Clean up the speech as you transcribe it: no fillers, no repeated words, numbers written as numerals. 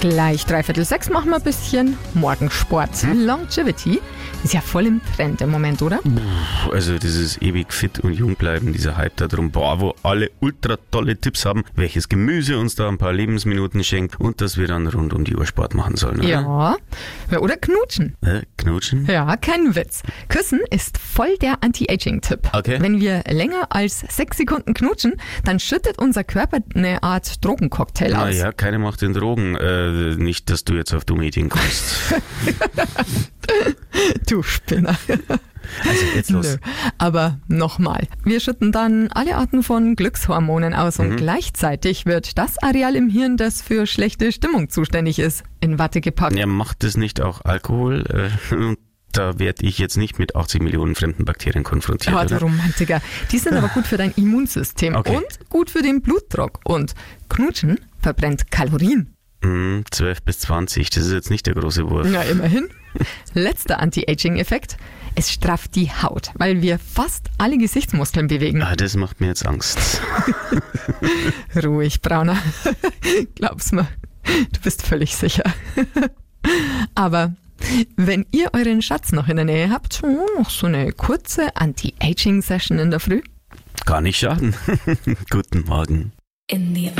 Gleich 5:45 machen wir ein bisschen Morgensport. Longevity ist ja voll im Trend im Moment, oder? Also dieses ewig fit und jung bleiben, dieser Hype da drum, wo alle ultra tolle Tipps haben, welches Gemüse uns da ein paar Lebensminuten schenkt und dass wir dann rund um die Uhr Sport machen sollen, oder? Ja, oder knutschen. Knutschen? Ja, kein Witz. Küssen ist voll der Anti-Aging-Tipp. Okay. Wenn wir länger als 6 Sekunden knutschen, dann schüttet unser Körper eine Art Drogencocktail aus. Naja, keine macht den Drogen. Nicht, dass du jetzt auf dumme Ideen kommst. Du Spinner. Also jetzt los. Nö. Aber nochmal, wir schütten dann alle Arten von Glückshormonen aus und gleichzeitig wird das Areal im Hirn, das für schlechte Stimmung zuständig ist, in Watte gepackt. Ja, macht das nicht auch Alkohol? Da werde ich jetzt nicht mit 80 Millionen fremden Bakterien konfrontiert. Ja, der oder? Romantiker. Die sind aber gut für dein Immunsystem Okay. und gut für den Blutdruck. Und Knutschen verbrennt Kalorien. 12 bis 20, das ist jetzt nicht der große Wurf. Na, immerhin. Letzter Anti-Aging-Effekt. Es strafft die Haut, weil wir fast alle Gesichtsmuskeln bewegen. Das macht mir jetzt Angst. Ruhig, Brauner. Glaub's mir, du bist völlig sicher. Aber wenn ihr euren Schatz noch in der Nähe habt, noch so eine kurze Anti-Aging-Session in der Früh. Kann nicht schaden. Guten Morgen. In the